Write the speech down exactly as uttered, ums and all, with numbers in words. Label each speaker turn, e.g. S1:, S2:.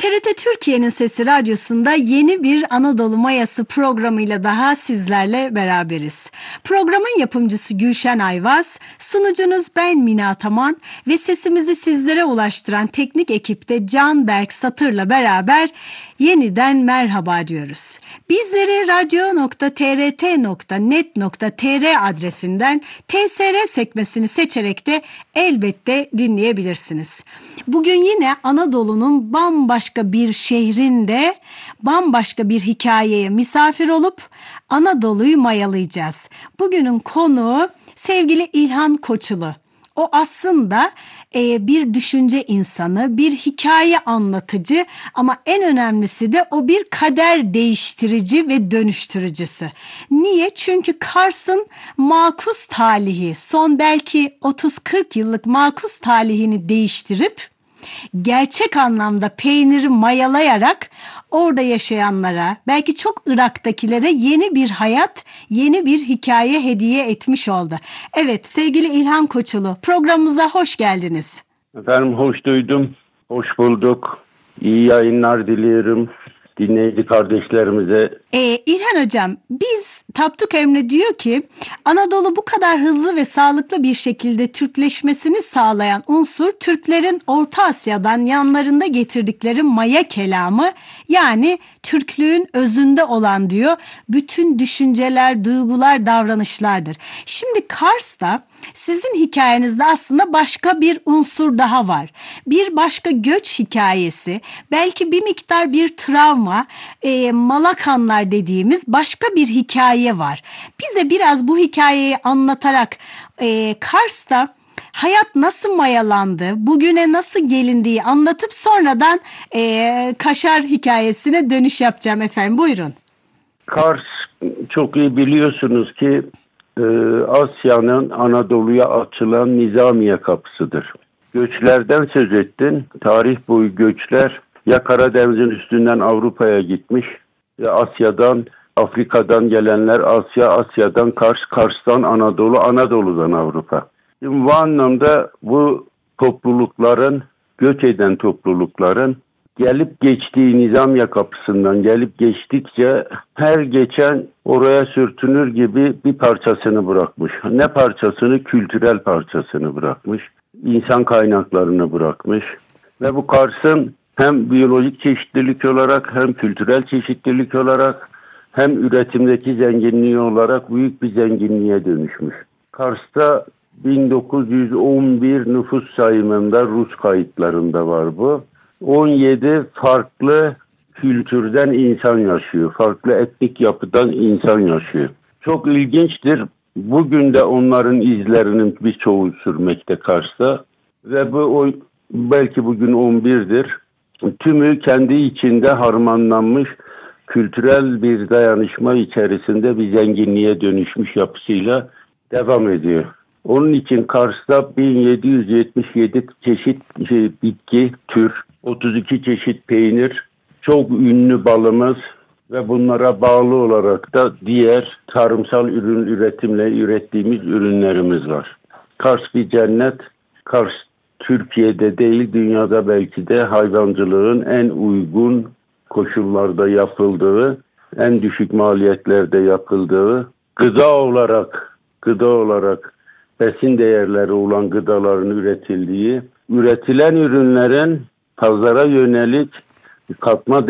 S1: T R T Türkiye'nin Sesi Radyosu'nda yeni bir Anadolu Mayası programıyla daha sizlerle beraberiz. Programın yapımcısı Gülşen Ayvaz, sunucunuz ben Mina Ataman ve sesimizi sizlere ulaştıran teknik ekipte Can Berk Satır'la beraber yeniden merhaba diyoruz. Bizleri radyo nokta t r t nokta net nokta t r adresinden T S R sekmesini seçerek de elbette dinleyebilirsiniz. Bugün yine Anadolu'nun bambaşka bir şehrinde bambaşka bir hikayeye misafir olup Anadolu'yu mayalayacağız. Bugünün konuğu sevgili İlhan Koçulu. O aslında e, bir düşünce insanı, bir hikaye anlatıcı ama en önemlisi de o bir kader değiştirici ve dönüştürücüsü. Niye? Çünkü Kars'ın makus talihi, son belki otuz kırk yıllık makus talihini değiştirip gerçek anlamda peyniri mayalayarak orada yaşayanlara, belki çok Irak'takilere yeni bir hayat, yeni bir hikaye hediye etmiş oldu. Evet, sevgili İlhan Koçulu, programımıza hoş geldiniz.
S2: Efendim hoş duydum, hoş bulduk. İyi yayınlar diliyorum dinleyici kardeşlerimize.
S1: Ee, İlhan Hocam, biz Tapduk Emre diyor ki Anadolu bu kadar hızlı ve sağlıklı bir şekilde Türkleşmesini sağlayan unsur Türklerin Orta Asya'dan yanlarında getirdikleri maya kelamı, yani Türklüğün özünde olan diyor bütün düşünceler, duygular, davranışlardır. Şimdi Kars'ta sizin hikayenizde aslında başka bir unsur daha var. Bir başka göç hikayesi, belki bir miktar bir travma, e, Malakanlar dediğimiz başka bir hikaye var. Bize biraz bu hikayeyi anlatarak e, Kars'ta hayat nasıl mayalandı, bugüne nasıl gelindiği anlatıp sonradan e, Kaşar hikayesine dönüş yapacağım efendim. Buyurun.
S2: Kars, çok iyi biliyorsunuz ki e, Asya'nın Anadolu'ya açılan Nizamiye kapısıdır. Göçlerden söz ettin. Tarih boyu göçler ya Karadeniz'in üstünden Avrupa'ya gitmiş ya Asya'dan, Afrika'dan gelenler Asya, Asya'dan Kars, Kars'tan Anadolu, Anadolu'dan Avrupa. Şimdi bu anlamda bu toplulukların, göç eden toplulukların gelip geçtiği Nizamiye kapısından gelip geçtikçe her geçen oraya sürtünür gibi bir parçasını bırakmış. Ne parçasını? Kültürel parçasını bırakmış. İnsan kaynaklarını bırakmış. Ve bu Kars'ın hem biyolojik çeşitlilik olarak hem kültürel çeşitlilik olarak hem üretimdeki zenginliği olarak büyük bir zenginliğe dönüşmüş. Kars'ta bin dokuz yüz on bir nüfus sayımında Rus kayıtlarında var bu. on yedi farklı kültürden insan yaşıyor. Farklı etnik yapıdan insan yaşıyor. Çok ilginçtir. Bugün de onların izlerinin birçoğu sürmekte Kars'ta. Ve bu o, belki bugün on birdir. Tümü kendi içinde harmanlanmış kültürel bir dayanışma içerisinde bir zenginliğe dönüşmüş yapısıyla devam ediyor. Onun için Kars'ta bin yedi yüz yetmiş yedi çeşit şey, bitki, tür, otuz iki çeşit peynir, çok ünlü balımız ve bunlara bağlı olarak da diğer tarımsal ürün üretimle ürettiğimiz ürünlerimiz var. Kars bir cennet. Kars Türkiye'de değil, dünyada belki de hayvancılığın en uygun koşullarda yapıldığı, en düşük maliyetlerde yapıldığı, gıda olarak, gıda olarak besin değerleri olan gıdaların üretildiği, üretilen ürünlerin pazara yönelik katma